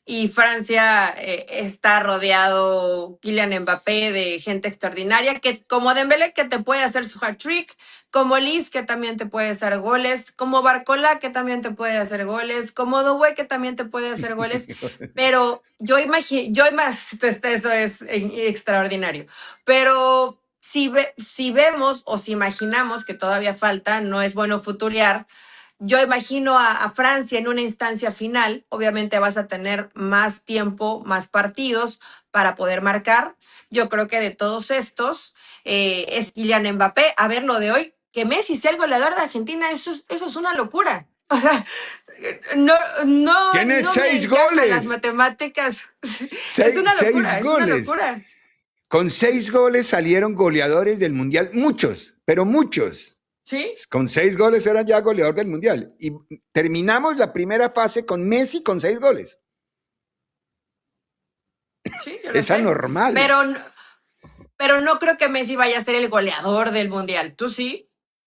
y Francia está rodeado Kylian Mbappé de gente extraordinaria, que como Dembélé que te puede hacer su hat-trick, como Liz que también te puede hacer goles, como Barcola que también te puede hacer goles, como Doué que también te puede hacer goles, pero yo imagino, eso es extraordinario, pero si vemos o si imaginamos que todavía falta, no es bueno futurear. Yo imagino a Francia en una instancia final, obviamente vas a tener más tiempo, más partidos para poder marcar. Yo creo que de todos estos es Kylian Mbappé. A ver lo de hoy, que Messi sea el goleador de Argentina, eso es una locura. O sea, no, Tiene no me 6 encajan las goles. matemáticas. Es una Seis locura, es una goles. locura. Con 6 goles salieron goleadores del Mundial. Muchos, pero muchos. ¿Sí? Con 6 goles era ya goleador del Mundial. Y terminamos la primera fase con Messi con 6 goles. Sí, yo lo Es sé. anormal. Pero no creo que Messi vaya a ser el goleador del Mundial. ¿Tú sí?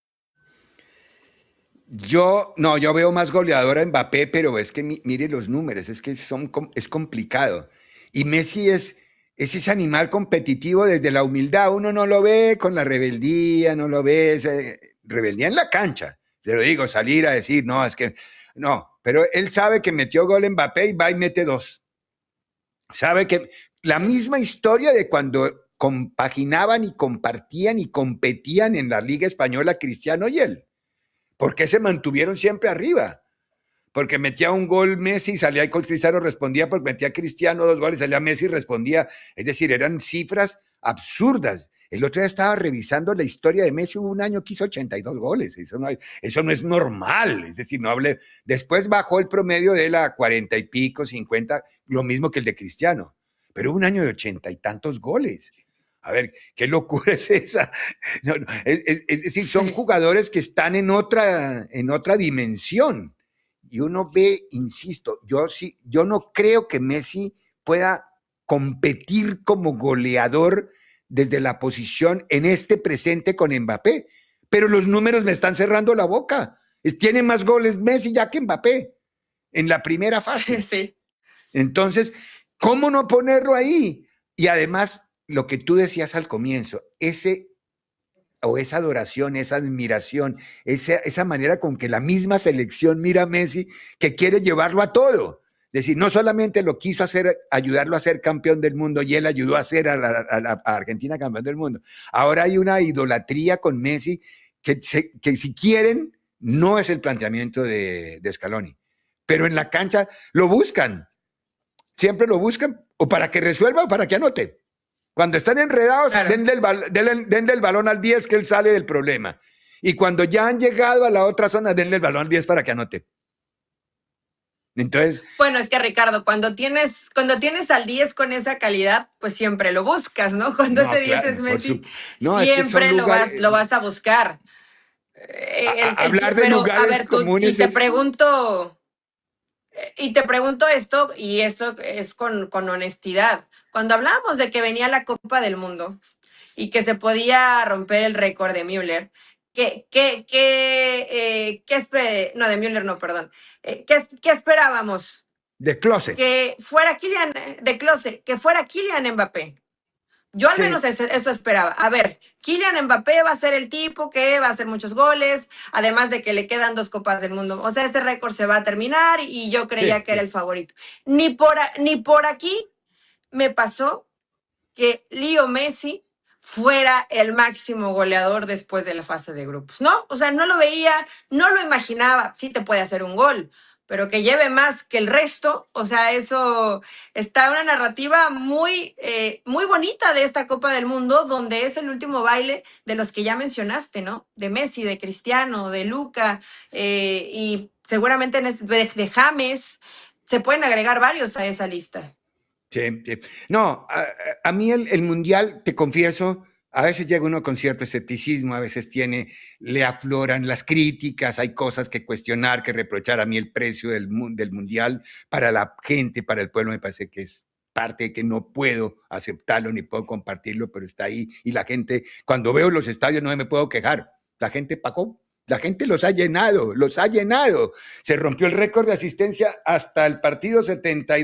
Yo veo más goleadora a Mbappé, pero es que mire los números, es que es complicado. Y Messi es ese animal competitivo desde la humildad. Uno no lo ve con la rebeldía, no lo ve, rebeldía en la cancha. Te lo digo, salir a decir, no, es que, no, pero él sabe que metió gol Mbappé y va y mete 2. Sabe que la misma historia de cuando compaginaban y compartían y competían en la Liga Española Cristiano y él. ¿Por qué se mantuvieron siempre arriba? Porque metía un gol Messi y salía y Cristiano respondía, porque metía Cristiano 2 goles, salía Messi y respondía. Es decir, eran cifras absurdas. El otro día estaba revisando la historia de Messi, hubo un año que hizo 82 goles. Eso no es normal. Es decir, no hable. Después bajó el promedio de él a 40 y pico, 50, lo mismo que el de Cristiano. Pero hubo un año de 80 y tantos goles. A ver, ¿qué locura es esa? No, no, es decir, son Sí. jugadores que están en otra dimensión. Y uno ve, insisto, yo no creo que Messi pueda competir como goleador desde la posición en este presente con Mbappé. Pero los números me están cerrando la boca. Tiene más goles Messi ya que Mbappé en la primera Sí, fase. sí. Entonces, ¿cómo no ponerlo ahí? Y además, lo que tú decías al comienzo, esa adoración, esa admiración, esa manera con que la misma selección mira a Messi, que quiere llevarlo a todo. Es decir, no solamente lo quiso hacer, ayudarlo a ser campeón del mundo, y él ayudó a hacer a Argentina campeón del mundo. Ahora hay una idolatría con Messi que si quieren, no es el planteamiento de Scaloni. Pero en la cancha lo buscan. Siempre lo buscan o para que resuelva o para que anote. Cuando están enredados, Claro. denle el balón al 10 que él sale del problema. Y cuando ya han llegado a la otra zona, denle el balón al 10 para que anote. Entonces, Bueno, es que Ricardo, cuando tienes al 10 con esa calidad, pues siempre lo buscas, ¿no? Cuando ese no, 10 claro, es Messi, no, es que son siempre lugares, lo vas a buscar. hablar de Pero, a lugares ver, comunes es, y te pregunto esto, y esto es con honestidad. Cuando hablábamos de que venía la Copa del Mundo y que se podía romper el récord de Müller, no, de Müller no, perdón. ¿Qué esperábamos? de closet. Que fuera que fuera Kylian Mbappé. Yo al menos Sí, eso esperaba. A ver, Kylian Mbappé va a ser el tipo que va a hacer muchos goles, además de que le quedan 2 Copas del Mundo. O sea, ese récord se va a terminar y yo creía sí, que era el sí. favorito. Ni por aquí me pasó que Leo Messi fuera el máximo goleador después de la fase de grupos, ¿no? O sea, no lo veía, no lo imaginaba. Sí te puede hacer un gol, pero que lleve más que el resto, o sea, eso está una narrativa muy bonita de esta Copa del Mundo, donde es el último baile de los que ya mencionaste, ¿no? De Messi, de Cristiano, de Luca, y seguramente de James, se pueden agregar varios a esa lista. Sí, sí. No, a mí el Mundial, te confieso, a veces llega uno con cierto escepticismo, a veces le afloran las críticas, hay cosas que cuestionar, que reprochar. A mí el precio del Mundial para la gente, para el pueblo, me parece que es parte de que no puedo aceptarlo ni puedo compartirlo, pero está ahí. Y la gente, cuando veo los estadios, no me puedo quejar. La gente pagó. La gente los ha llenado, los ha llenado. Se rompió el récord de asistencia hasta el partido 72.